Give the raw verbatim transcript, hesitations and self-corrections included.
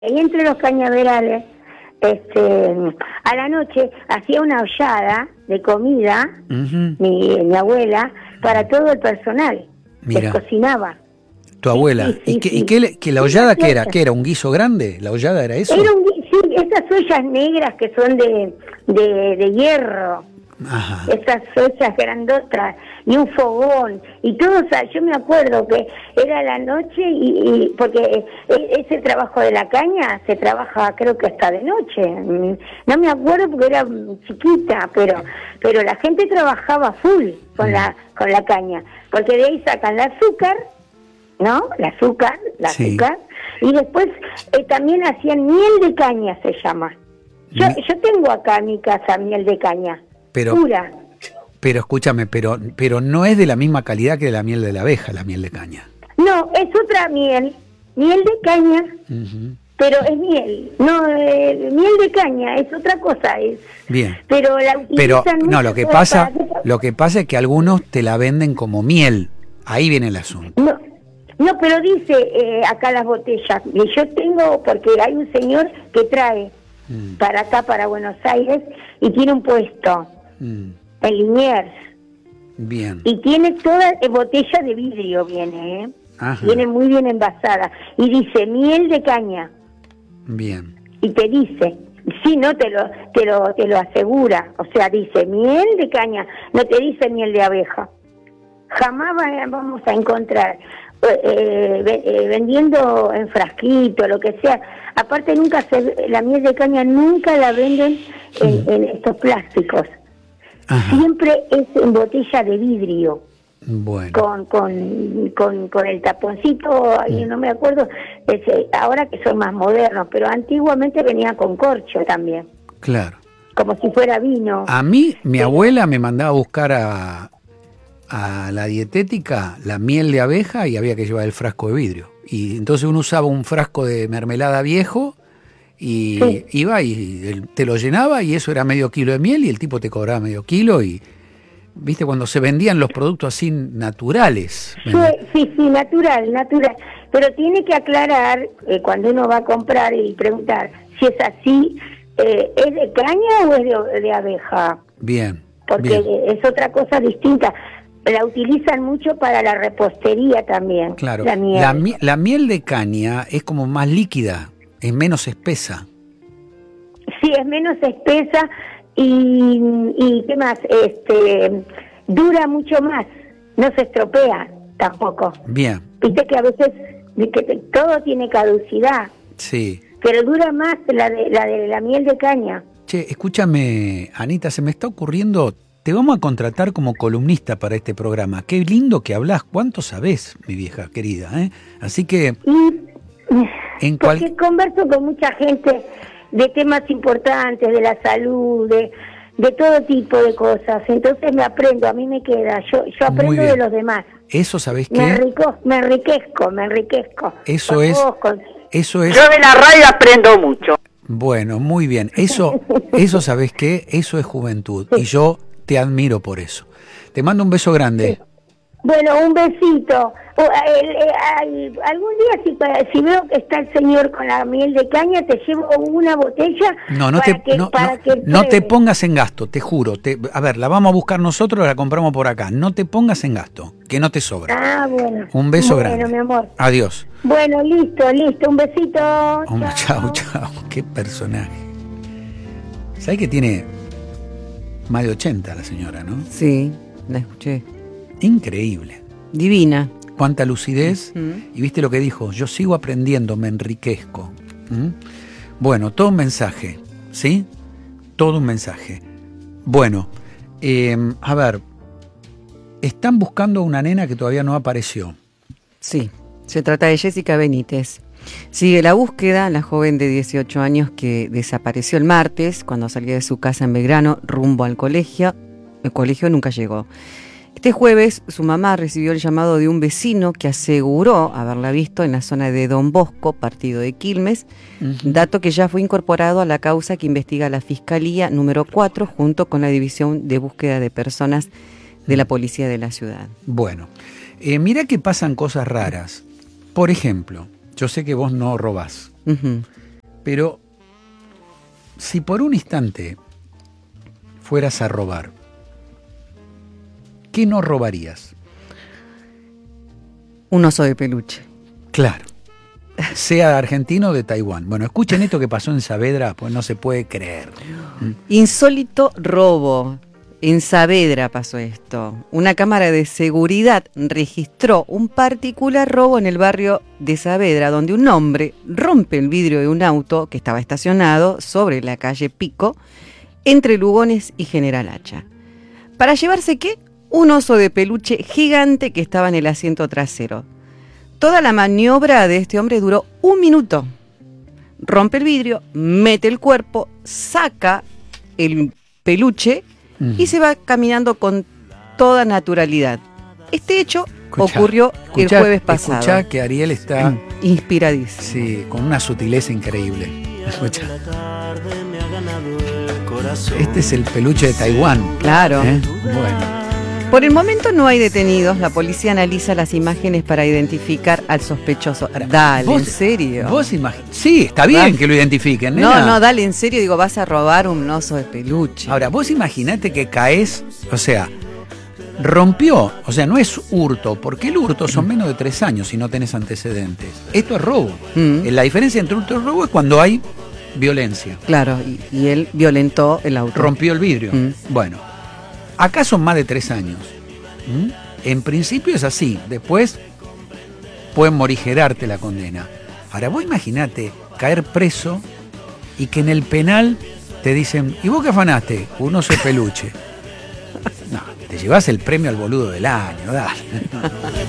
Y entre los cañaverales, este, a la noche hacía una hollada de comida, uh-huh. mi, mi abuela, para todo el personal. Mira. Les cocinaba. Tu abuela. Sí, sí, ¿Y, qué, sí. y qué, qué la hollada qué era? ¿Qué era? ¿Un guiso grande? ¿La hollada era eso? Era un sí, esas ollas negras que son de, de, de hierro. Ajá. Esas ollas grandotas y un fogón y todo, o sea, yo me acuerdo que era la noche y, y porque ese trabajo de la caña se trabaja creo que hasta de noche, no me acuerdo porque era chiquita, pero pero la gente trabajaba full con mm. la con la caña, porque de ahí sacan el azúcar, ¿no? El azúcar, el sí. azúcar, y después eh, también hacían miel de caña, se llama. Yo, mm. yo tengo acá en mi casa miel de caña. Pero, pura. Pero escúchame, pero pero no es de la misma calidad que la miel de la abeja, la miel de caña. No, es otra miel, miel de caña, uh-huh. pero es miel, no, eh, miel de caña es otra cosa, es. Bien. Pero la utilizan pero no, lo que pasa, para... lo que pasa es que algunos te la venden como miel, ahí viene el asunto. No, no, pero dice eh, acá las botellas, y yo tengo, porque hay un señor que trae mm. para acá, para Buenos Aires, y tiene un puesto. Mm. En Liniers. Bien. Y tiene toda eh, botella de vidrio, viene, ¿eh? Ajá. Viene muy bien envasada. Y dice miel de caña. Bien. Y te dice, sí, no te lo, te lo, te lo asegura. O sea, dice miel de caña, no te dice miel de abeja. Jamás vamos a encontrar eh, eh, vendiendo en frasquito, lo que sea. Aparte nunca se, la miel de caña nunca la venden en, en estos plásticos. Ajá. Siempre es en botella de vidrio. Bueno. Con con con, con el taponcito, ahí no me acuerdo, ese, ahora que son más modernos, pero antiguamente venía con corcho también. Claro. Como si fuera vino. A mí, mi sí. abuela me mandaba a buscar a, a la dietética la miel de abeja y había que llevar el frasco de vidrio. Y entonces uno usaba un frasco de mermelada viejo y sí. iba y te lo llenaba y eso era medio kilo de miel y el tipo te cobraba medio kilo y viste cuando se vendían los productos así naturales. Sí, sí, sí, natural, natural. Pero tiene que aclarar eh, cuando uno va a comprar y preguntar si es así, eh, ¿es de caña o es de, de abeja? Bien. Porque bien. es otra cosa distinta. La utilizan mucho para la repostería también. Claro. La miel. La, la miel de caña es como más líquida. Es menos espesa. Sí, es menos espesa y, y ¿qué más? Este, dura mucho más, no se estropea tampoco. Bien. Viste que a veces que todo tiene caducidad. Sí. Pero dura más la de la de la miel de caña. Che, escúchame, Anita, se me está ocurriendo, te vamos a contratar como columnista para este programa. Qué lindo que hablas, cuánto sabés, mi vieja querida, ¿eh? Así que... Y, En Porque cual... converso con mucha gente de temas importantes, de la salud, de, de todo tipo de cosas. Entonces me aprendo, a mí me queda, yo yo aprendo de los demás. Eso, ¿sabés qué? Me, enrico, me enriquezco, me enriquezco. Eso con es, vos, con... eso es... Yo de la radio aprendo mucho. Bueno, muy bien. Eso, eso ¿sabés qué? Eso es juventud. Sí. Y yo te admiro por eso. Te mando un beso grande. Sí. Bueno, un besito. O, el, el, algún día si, si veo que está el señor con la miel de caña, te llevo una botella. No, no, para te, que, no, para no, que no te pongas en gasto, te juro. Te, a ver, la vamos a buscar nosotros, la compramos por acá. No te pongas en gasto, que no te sobra. Ah, bueno. Un beso bueno, grande. Mi amor. Adiós. Bueno, listo, listo. Un besito. Oh, chao, chao. Qué personaje. ¿Sabes que tiene más de ochenta la señora, no? Sí, la escuché. Increíble. Divina. Cuánta lucidez. Uh-huh. Y viste lo que dijo, yo sigo aprendiendo, me enriquezco. ¿Mm? Bueno, todo un mensaje, ¿sí? Todo un mensaje. Bueno, eh, a ver, están buscando a una nena que todavía no apareció. Sí, se trata de Jessica Benítez. Sigue la búsqueda, la joven de dieciocho años que desapareció el martes cuando salía de su casa en Belgrano rumbo al colegio. El colegio nunca llegó. Este jueves su mamá recibió el llamado de un vecino que aseguró haberla visto en la zona de Don Bosco, partido de Quilmes, uh-huh. dato que ya fue incorporado a la causa que investiga la Fiscalía número cuatro junto con la División de Búsqueda de Personas de la Policía de la Ciudad. Bueno, eh, mira que pasan cosas raras. Por ejemplo, yo sé que vos no robás. Uh-huh. Pero si por un instante fueras a robar, ¿qué no robarías? Un oso de peluche. Claro. Sea argentino o de Taiwán. Bueno, escuchen esto que pasó en Saavedra, pues no se puede creer. Insólito robo. En Saavedra pasó esto. Una cámara de seguridad registró un particular robo en el barrio de Saavedra, donde un hombre rompe el vidrio de un auto que estaba estacionado sobre la calle Pico, entre Lugones y General Hacha. ¿Para llevarse qué? Un oso de peluche gigante que estaba en el asiento trasero. Toda la maniobra de este hombre duró un minuto. Rompe el vidrio, mete el cuerpo, saca el peluche y se va caminando con toda naturalidad. Este hecho escuchá, ocurrió escuchá, el jueves pasado. Escuchá que Ariel está inspiradísimo. Sí, con una sutileza increíble. Escuchá. Este es el peluche de Taiwán. Claro. ¿Eh? Bueno. Por el momento no hay detenidos. La policía analiza las imágenes para identificar al sospechoso. Ahora, dale, vos, ¿en serio? Vos imagi- sí, está bien ¿Vas? que lo identifiquen. No, nena. no, dale, en serio. Digo, vas a robar un oso de peluche. Ahora, vos imaginate que caes, o sea, rompió, o sea, no es hurto, porque el hurto son menos de tres años si no tenés antecedentes. Esto es robo. Mm. La diferencia entre hurto y robo es cuando hay violencia. Claro, y, y él violentó el auto. Rompió el vidrio. Mm. Bueno. Acá son más de tres años. ¿Mm? En principio es así. Después pueden morigerarte la condena. Ahora vos imaginate caer preso y que en el penal te dicen, ¿y vos qué afanaste? Un oso de peluche. No, te llevas el premio al boludo del año, dale.